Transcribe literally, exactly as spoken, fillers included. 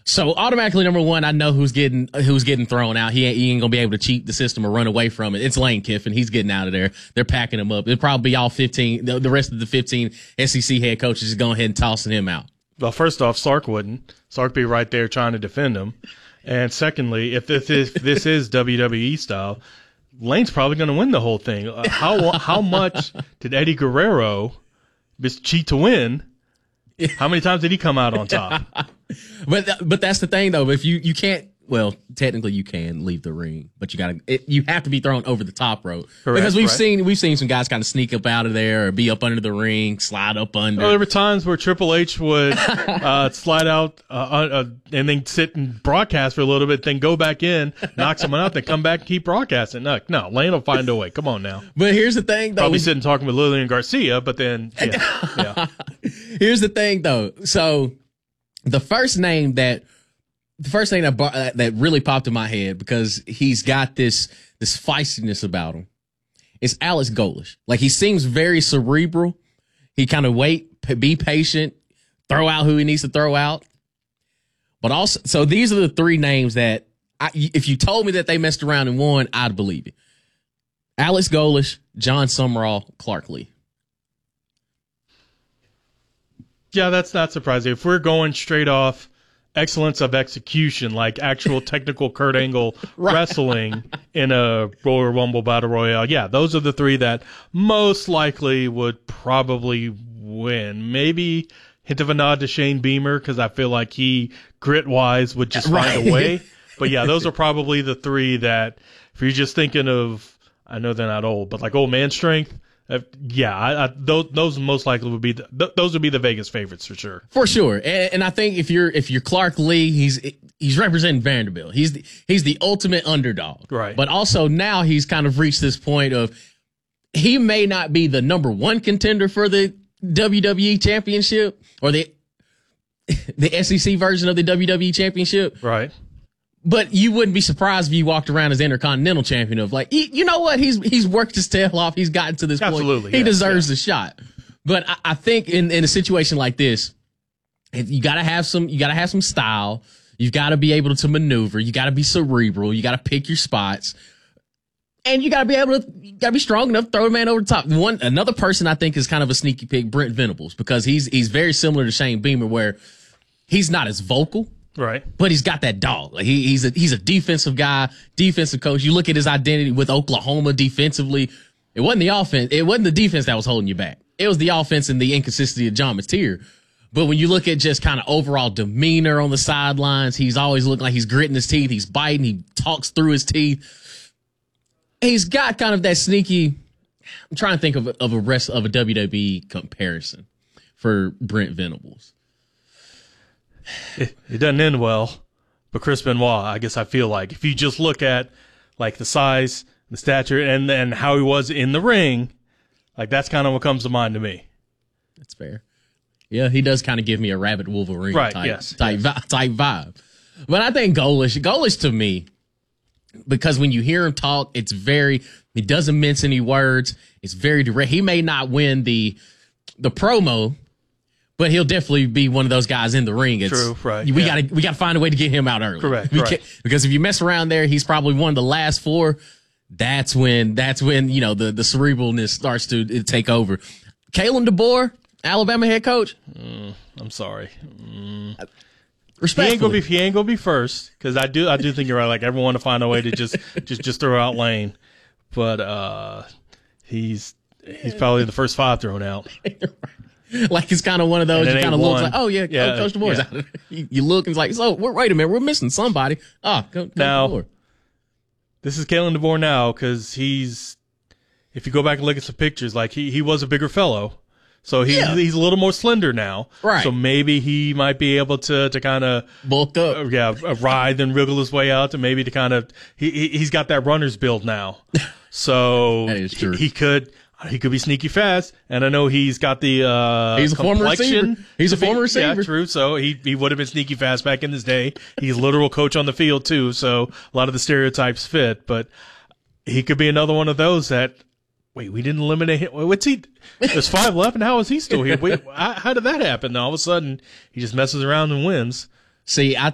So automatically, number one, I know who's getting who's getting thrown out. He ain't, he ain't gonna be able to cheat the system or run away from it. It's Lane Kiffin. He's getting out of there. They're packing him up. It'll probably be all fifteen. The, the rest of the fifteen S E C head coaches is going ahead and tossing him out. Well, first off, Sark wouldn't. Sark be right there trying to defend him. And secondly, if this if this is W W E style, Lane's probably going to win the whole thing. Uh, how how much did Eddie Guerrero just cheat to win? How many times did he come out on top? But but that's the thing though. If you you can't, well, technically you can leave the ring, but you gotta it, you have to be thrown over the top rope. Correct, because we've right. seen we've seen some guys kind of sneak up out of there or be up under the ring, slide up under. Well, there were times where Triple H would uh, slide out uh, uh, and then sit and broadcast for a little bit, then go back in, knock someone out, then come back and keep broadcasting. No, no, Lane will find a way. Come on now. But here's the thing though. Probably sitting talking with Lillian Garcia, but then yeah, yeah. Here's the thing though. So the first name that the first thing that uh, that really popped in my head, because he's got this this feistiness about him, is Alex Golesh. Like, he seems very cerebral. He kind of wait, p- be patient, throw out who he needs to throw out. But also, so these are the three names that I, if you told me that they messed around and won, I'd believe you. Alex Golesh, John Summerall, Clark Lee. Yeah, that's not surprising. If we're going straight off excellence of execution, like actual technical Kurt Angle Right. wrestling in a Royal Rumble Battle Royale, yeah, those are the three that most likely would probably win. Maybe hint of a nod to Shane Beamer, because I feel like he, grit-wise, would just Right. find a way. But yeah, those are probably the three that, if you're just thinking of, I know they're not old, but like old man strength, Uh, yeah, I, I, those, those most likely would be the, th- those would be the Vegas favorites for sure. For sure, and, and I think if you're if you're Clark Lee, he's he's representing Vanderbilt. He's the, he's the ultimate underdog, Right. But also now he's kind of reached this point of he may not be the number one contender for the W W E Championship or the the S E C version of the W W E Championship, Right. but you wouldn't be surprised if you walked around as Intercontinental Champion of like, you, you know what? He's he's worked his tail off. He's gotten to this Absolutely, point. He yes, deserves yeah. the shot. But I, I think in, in a situation like this, if you gotta have some, you gotta have some style. You've got to be able to maneuver. You got to be cerebral. You got to pick your spots, and you got to be able to, you got to be strong enough to throw a man over the top. One another person I think is kind of a sneaky pick, Brent Venables, because he's he's very similar to Shane Beamer, where he's not as vocal. Right. But he's got that dog. Like he, he's a he's a defensive guy, defensive coach. You look at his identity with Oklahoma defensively. It wasn't the offense. It wasn't the defense that was holding you back. It was the offense and the inconsistency of John Mateer. But when you look at just kind of overall demeanor on the sidelines, he's always looking like he's gritting his teeth. He's biting. He talks through his teeth. He's got kind of that sneaky. I'm trying to think of a, of a rest of a W W E comparison for Brent Venables. It, it doesn't end well, but Chris Benoit, I guess I feel like if you just look at like the size, the stature, and and how he was in the ring, like that's kind of what comes to mind to me. That's fair. Yeah, he does kind of give me a Rabbit Wolverine Right, type yes, type, yes. vi- type vibe. But I think Golesh, Golesh to me, because when you hear him talk, it's very, he doesn't mince any words. It's very direct. He may not win the the promo, but he'll definitely be one of those guys in the ring. It's, True, right, We yeah. gotta we gotta find a way to get him out early. Correct, We right. can't- because if you mess around there, he's probably one of the last four. That's when that's when you know the the cerebralness starts to uh, take over. Kalen DeBoer, Alabama head coach. Mm, I'm sorry. Mm. He Respectfully. ain't gonna be he ain't gonna be first, because I do I do think you're right. Like everyone to find a way to just just just throw out Lane, but uh, he's he's probably the first five thrown out. Like it's kind of one of those, And it you ain't kind of look one. like, oh yeah, Yeah, Coach DeBoer's yeah. out of there. You, you look and it's like, so we're, wait a minute, we're missing somebody. Ah, Coach Now- DeBoer. This is Kalen DeBoer now, because he's, if you go back and look at some pictures, like he, he was a bigger fellow. So he, Yeah. he's a little more slender now. Right. So maybe he might be able to, to kind of, Bulk up. uh, yeah, uh, ride and wriggle his way out to maybe to kind of, he, he, he's got that runner's build now. So That is true. He, he could, he could be sneaky fast. And I know he's got the, uh, He's a former complexion receiver. He's a to be- former receiver. Yeah, true. So he, he would have been sneaky fast back in his day. He's a literal coach on the field too. So a lot of the stereotypes fit, but he could be another one of those that, wait, we didn't eliminate him. What's he? There's five left, and how is he still here? Wait, how, how did that happen? All of a sudden, he just messes around and wins. See, I